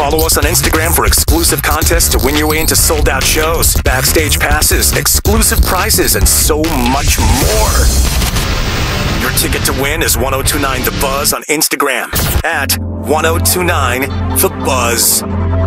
Follow us on Instagram for exclusive contests to win your way into sold-out shows, backstage passes, exclusive prizes, and so much more. Your ticket to win is 1029 The Buzz on Instagram at 1029 The Buzz.